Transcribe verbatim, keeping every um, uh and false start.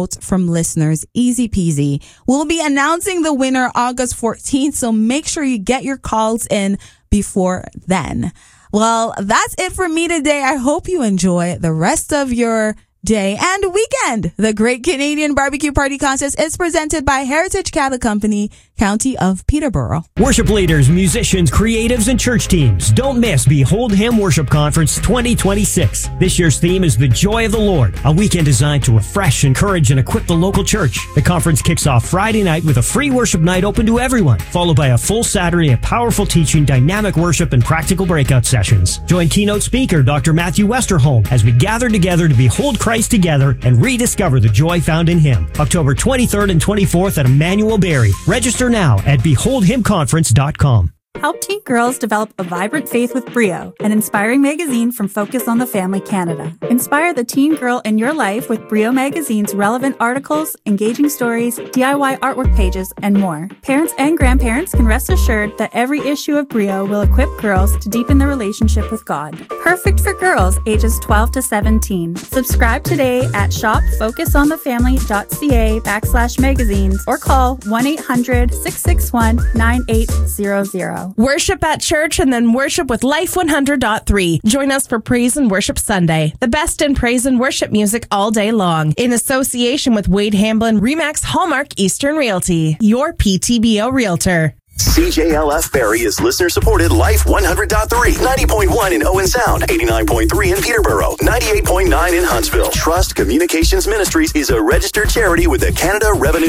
from listeners. Easy peasy. We'll be announcing the winner August fourteenth, so make sure you get your calls in before then. Well, that's it for me today. I hope you enjoy the rest of your day and weekend. The Great Canadian Barbecue Party Contest is presented by Heritage Cattle Company, County of Peterborough. Worship leaders, musicians, creatives, and church teams, don't miss Behold Him Worship Conference twenty twenty-six. This year's theme is The Joy of the Lord, a weekend designed to refresh, encourage, and equip the local church. The conference kicks off Friday night with a free worship night open to everyone, followed by a full Saturday of powerful teaching, dynamic worship, and practical breakout sessions. Join keynote speaker Doctor Matthew Westerholm as we gather together to behold Christ together and rediscover the joy found in Him. October twenty-third and twenty-fourth at Emmanuel Berry. Register now at behold him conference dot com. Help teen girls develop a vibrant faith with Brio, an inspiring magazine from Focus on the Family Canada. Inspire the teen girl in your life with Brio Magazine's relevant articles, engaging stories, D I Y artwork pages, and more. Parents and grandparents can rest assured that every issue of Brio will equip girls to deepen their relationship with God. Perfect for girls ages twelve to seventeen. Subscribe today at shopfocusonthefamily.ca backslash magazines or call one eight hundred six six one nine eight zero zero. Worship at church and then worship with Life one hundred point three. Join us for Praise and Worship Sunday. The best in praise and worship music all day long. In association with Wade Hamblin, Remax Hallmark Eastern Realty. Your P T B O Realtor. C J L F Barrie is listener-supported Life one hundred point three, ninety point one in Owen Sound, eighty-nine point three in Peterborough, ninety-eight point nine in Huntsville. Trust Communications Ministries is a registered charity with the Canada Revenue